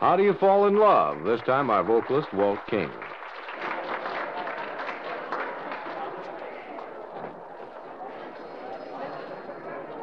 How Do You Fall in Love? This time our vocalist, Walt King.